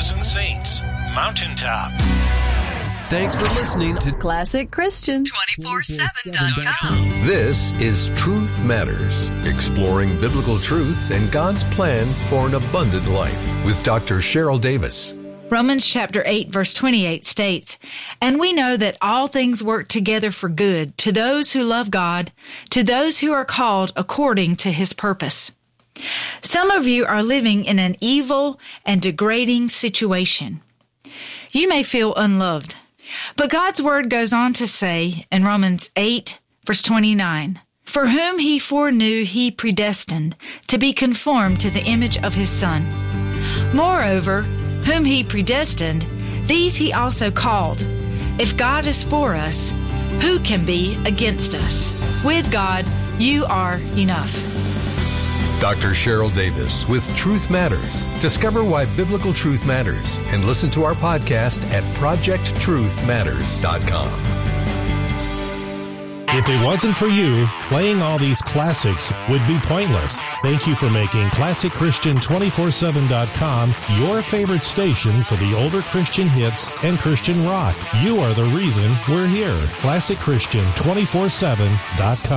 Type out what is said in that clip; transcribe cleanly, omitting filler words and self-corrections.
Stars and Saints, Mountaintop. Thanks for listening to Classic Christian 247.com. This is Truth Matters, exploring biblical truth and God's plan for an abundant life with Dr. Cheryl Davis. Romans chapter 8, verse 28 states, "And we know that all things work together for good to those who love God, to those who are called according to His purpose." Some of you are living in an evil and degrading situation. You may feel unloved. But God's Word goes on to say in Romans 8, verse 29, "For whom He foreknew, He predestined to be conformed to the image of His Son. Moreover, whom He predestined, these He also called. If God is for us, who can be against us? With God, you are enough." Dr. Cheryl Davis with Truth Matters. Discover why biblical truth matters and listen to our podcast at projecttruthmatters.com. If it wasn't for you, playing all these classics would be pointless. Thank you for making ClassicChristian247.com your favorite station for the older Christian hits and Christian rock. You are the reason we're here. ClassicChristian247.com.